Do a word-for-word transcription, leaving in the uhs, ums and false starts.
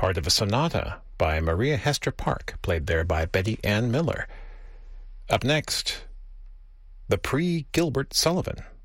part of a sonata by Maria Hester Park, played there by Betty Ann Miller. Up next, the pre-Gilbert Sullivan